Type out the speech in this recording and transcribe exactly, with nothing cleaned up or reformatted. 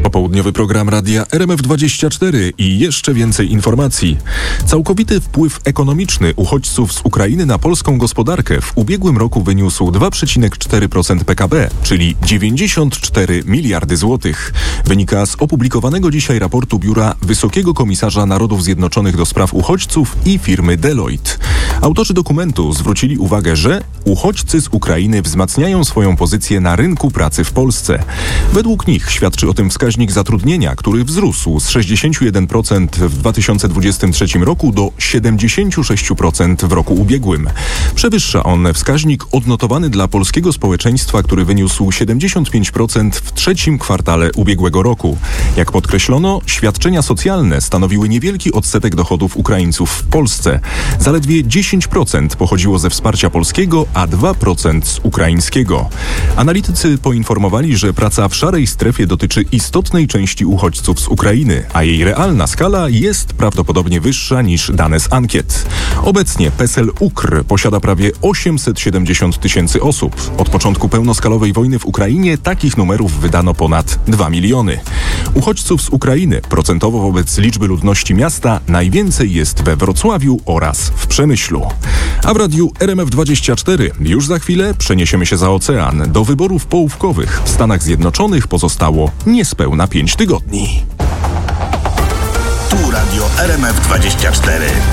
Popołudniowy program Radia R M F dwadzieścia cztery i jeszcze więcej informacji. Całkowity wpływ ekonomiczny uchodźców z Ukrainy na polską gospodarkę w ubiegłym roku wyniósł dwa przecinek cztery procent P K B, czyli dziewięćdziesiąt cztery miliardy złotych. Wynika z opublikowanego dzisiaj raportu Biura Wysokiego Komisarza Narodów Zjednoczonych do spraw uchodźców i firmy Deloitte. Autorzy dokumentu zwrócili uwagę, że uchodźcy z Ukrainy wzmacniają swoją pozycję na rynku pracy w Polsce. Według nich świadczy o tym wskaźnik zatrudnienia, który wzrósł z sześćdziesiąt jeden procent w dwa tysiące dwudziestym trzecim roku do siedemdziesiąt sześć procent w roku ubiegłym. Przewyższa on wskaźnik odnotowany dla polskiego społeczeństwa, który wyniósł siedemdziesiąt pięć procent w trzecim kwartale ubiegłego roku. Jak podkreślono, świadczenia socjalne stanowiły niewielki odsetek dochodów Ukraińców w Polsce. Zaledwie dziesięć procent pochodziło ze wsparcia polskiego, a dwa procent z ukraińskiego. Analitycy poinformowali, że praca w szarej strefie dotyczy istotnej części uchodźców z Ukrainy, a jej realna skala jest prawdopodobnie wyższa niż dane z ankiet. Obecnie PESEL U K R posiada prawie osiemset siedemdziesiąt tysięcy osób. Od początku pełnoskalowej wojny w Ukrainie takich numerów wydano ponad dwa miliony. Uchodźców z Ukrainy procentowo wobec liczby ludności miasta najwięcej jest we Wrocławiu oraz w Przemyślu. A w radiu R M F dwadzieścia cztery już za chwilę przeniesiemy się za ocean. Do wyborów połówkowych w Stanach Zjednoczonych pozostało niespełna pięć tygodni. Tu Radio R M F dwadzieścia cztery.